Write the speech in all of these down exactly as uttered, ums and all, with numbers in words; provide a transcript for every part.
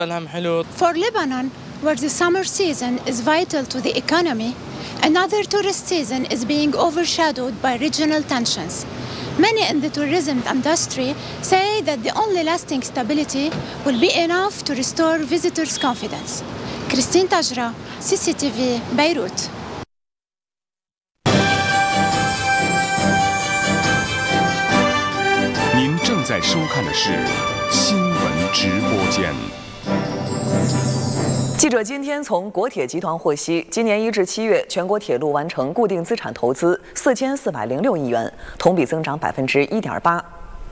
For Lebanon, where the summer season is vital to the economy, another tourist season is being overshadowed by regional tensions. Many in the tourism industry say that the only lasting stability will be enough to restore visitors' confidence. Christine Tajra, C C T V, Beirut. 您正在收看的是新闻直播间。 记者今天从国铁集团获悉，今年一至七月，全国铁路完成固定资产投资四千四百零六亿元，同比增长百分之一点八。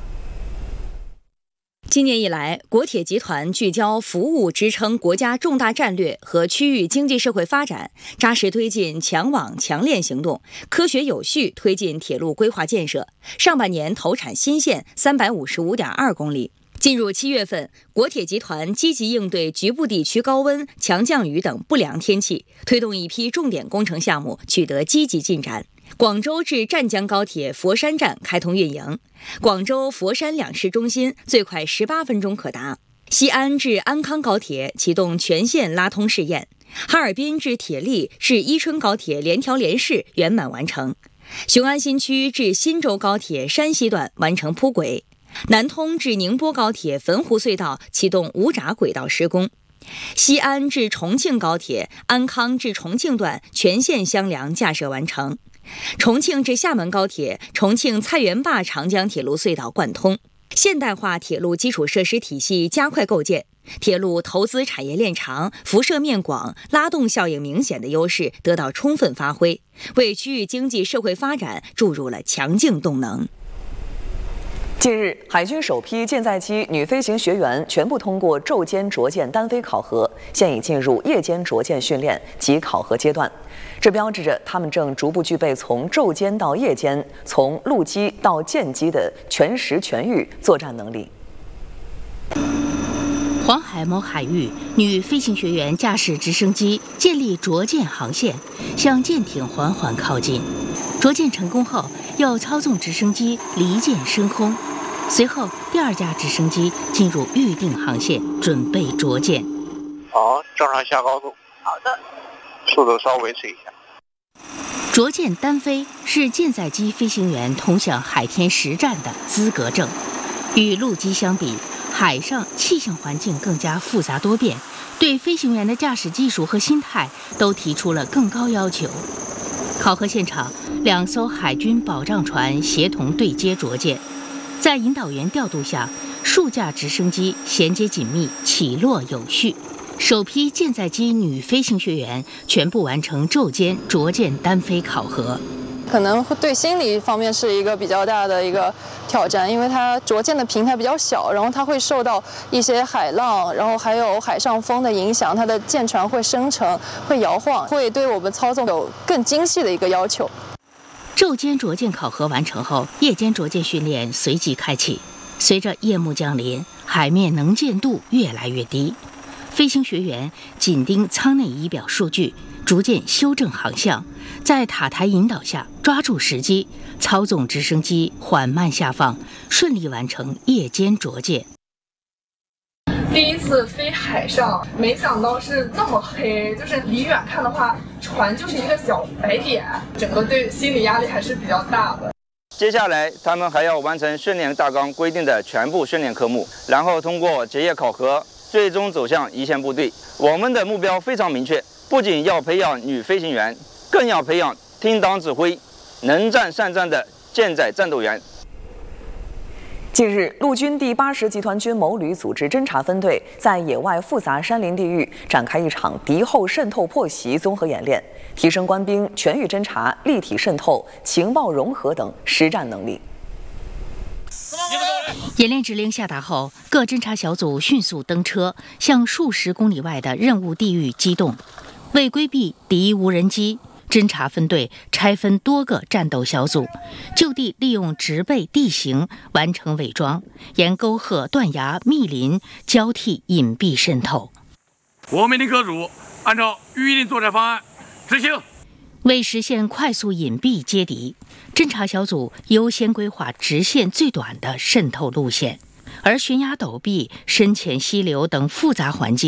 今年以来，国铁集团聚焦服务支撑国家重大战略和区域经济社会发展，扎实推进强网强链行动，科学有序推进铁路规划建设。上半年投产新线三百五十五点二公里。进入七月份，国铁集团积极应对局部地区高温、强降雨等不良天气，推动一批重点工程项目取得积极进展。广州至湛江高铁佛山站开通运营，广州佛山两市中心最快十八分钟可达。西安至安康高铁启动全线拉通试验，哈尔滨至铁力市伊春高铁联调联试圆满完成，雄安新区至忻州高铁山西段完成铺轨，南通至宁波高铁汾湖隧道启动无闸轨道施工，西安至重庆高铁安康至重庆段全线箱梁架设完成，重庆至厦门高铁重庆菜园坝长江铁路隧道贯通，现代化铁路基础设施体系加快构建，铁路投资产业链长、辐射面广、拉动效应明显的优势得到充分发挥，为区域经济社会发展注入了强劲动能。 近日，海军首批舰载机女飞行学员全部通过昼间着舰单飞考核，现已进入夜间着舰训练及考核阶段。这标志着他们正逐步具备从昼间到夜间、从陆基到舰机的全时全域作战能力。 黄海某海域，女飞行学员驾驶直升机建立着舰航线，向舰艇缓缓靠近。着舰成功后，又操纵直升机离舰升空。随后，第二架直升机进入预定航线，准备着舰。 好，正常下高度。好的，速度稍维持一下。 着舰单飞是舰载机飞行员通向海天实战的资格证。与陆基相比，海上气象环境更加复杂多变，对飞行员的驾驶技术和心态都提出了更高要求。考核现场，两艘海军保障船协同对接着舰，在引导员调度下，数架直升机衔接紧密，起落有序。首批舰载机女飞行学员全部完成昼间着舰单飞考核。 可能会对心理方面是一个比较大的一个挑战，因为它着舰的平台比较小，然后它会受到一些海浪，然后还有海上风的影响，它的舰船会生成、会摇晃，会对我们操纵有更精细的一个要求。 昼间着舰考核完成后，夜间着舰训练随即开启。随着夜幕降临，海面能见度越来越低，飞行学员紧盯舱内仪表数据，逐渐修正航向，在塔台引导下抓住时机，操纵直升机缓慢下放，顺利完成夜间着舰。 第一次飞海上，没想到是那么黑，就是离远看的话，船就是一个小白点，整个对心理压力还是比较大的。 接下来，他们还要完成训练大纲规定的全部训练科目，然后通过结业考核，最终走向一线部队。我们的目标非常明确，不仅要培养女飞行员，更要培养听党指挥、能战善战的舰载战斗员。 近日，陆军第八十集团军某旅组织侦察分队在野外复杂山林地域展开一场敌后渗透破袭综合演练，提升官兵全域侦察、立体渗透、情报融合等实战能力。 演练指令下达后，各侦察小组迅速登车，向数十公里外的任务地域机动。为规避敌无人机，侦察分队拆分多个战斗小组，就地利用植被地形完成伪装，沿沟壑、断崖、密林交替隐蔽渗透。 我命令各组按照预定作战方案执行。 为实现快速隐蔽接敌，侦察小组优先规划直线最短的渗透路线， 而悬崖陡壁、深浅溪流等复杂环境